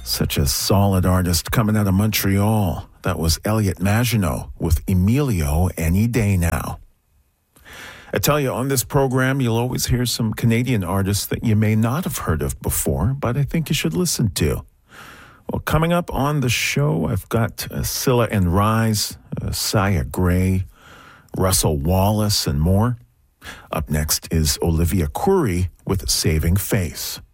Such a solid artist coming out of Montreal. That was Elliot Maginot with Emilio Any Day Now. I tell you, on this program, you'll always hear some Canadian artists that you may not have heard of before, but I think you should listen to. Well, coming up on the show, I've got Scylla and Rise, Sia Gray, Russell Wallace, and more. Up next is Olivia Curry with Saving Face.